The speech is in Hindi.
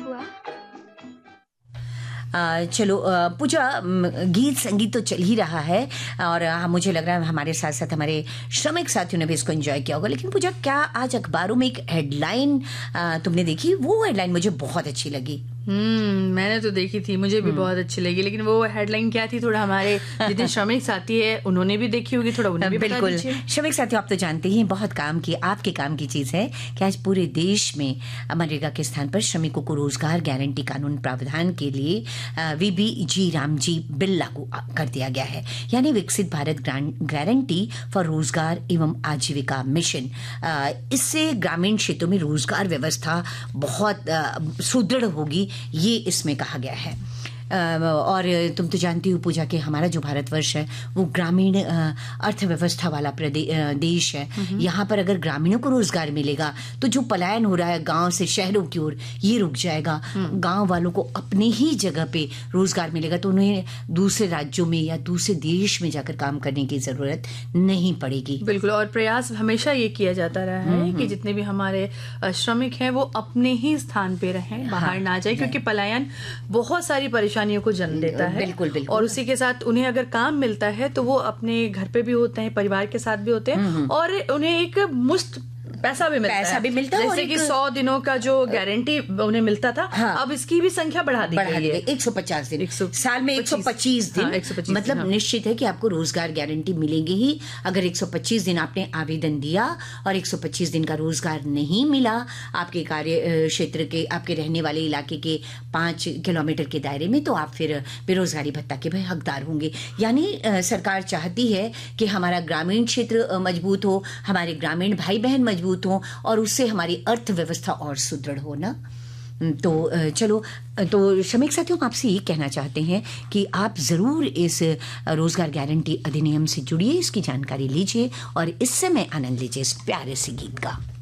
हुआ? चलो पूजा, गीत संगीत तो चल ही रहा है और मुझे लग रहा है हमारे साथ साथ हमारे श्रमिक साथियों ने भी इसको एंजॉय किया होगा। लेकिन पूजा, क्या आज अखबारों में एक हेडलाइन तुमने देखी? वो हेडलाइन मुझे बहुत अच्छी लगी। मैंने तो देखी थी, मुझे भी बहुत अच्छी लगी। लेकिन वो हेडलाइन क्या थी, थोड़ा हमारे जितने श्रमिक साथी है उन्होंने भी देखी होगी, थोड़ा उन्हें भी बता दीजिए। बिल्कुल, श्रमिक साथियों, आप तो जानते ही बहुत काम की, आपके काम की चीज है कि आज पूरे देश में मनरेगा के स्थान पर श्रमिकों को रोजगार गारंटी कानून प्रावधान के लिए VBG रामजी बिल लागू कर दिया गया है, यानी विकसित भारत गारंटी फॉर रोजगार एवं आजीविका मिशन। इससे ग्रामीण क्षेत्रों में रोजगार व्यवस्था बहुत सुदृढ़ होगी, ये इसमें कहा गया है। और तुम तो जानती हो पूजा कि हमारा जो भारतवर्ष है वो ग्रामीण अर्थव्यवस्था वाला देश है। यहाँ पर अगर ग्रामीणों को रोजगार मिलेगा तो जो पलायन हो रहा है गांव से शहरों की ओर, ये रुक जाएगा। गांव वालों को अपने ही जगह पे रोजगार मिलेगा तो उन्हें दूसरे राज्यों में या दूसरे देश में जाकर काम करने की जरूरत नहीं पड़ेगी। बिल्कुल, और प्रयास हमेशा ये किया जाता रहा है कि जितने भी हमारे श्रमिक हैं वो अपने ही स्थान पे रहें, बाहर ना जाए, क्योंकि पलायन बहुत सारी परेशानियों को जन्म देता है। बिल्कुल बिल्कुल। और उसी के साथ उन्हें अगर काम मिलता है तो वो अपने घर पे भी होते हैं, परिवार के साथ भी होते हैं, और उन्हें एक मुश्त पैसा भी मिलता है। जैसे कि 100 दिनों का जो गारंटी उन्हें मिलता था, अब इसकी भी संख्या बढ़ा दी गई है। 150 दिन, साल में 125 दिन। 125 मतलब निश्चित है कि आपको रोजगार गारंटी मिलेगी ही। अगर 125 दिन आपने आवेदन दिया और 125 दिन का रोजगार नहीं मिला आपके कार्य क्षेत्र के, आपके रहने वाले इलाके के 5 किलोमीटर के दायरे में, तो आप फिर बेरोजगारी भत्ता के भी हकदार होंगे। यानी सरकार चाहती है कि हमारा ग्रामीण क्षेत्र मजबूत हो, हमारे ग्रामीण भाई बहन मजबूत हो और उससे हमारी अर्थव्यवस्था और सुदृढ़ हो ना। तो चलो, तो श्रमिक साथियों, आपसे ये कहना चाहते हैं कि आप जरूर इस रोजगार गारंटी अधिनियम से जुड़िए, इसकी जानकारी लीजिए और इस समय आनंद लीजिए इस प्यारे से गीत का।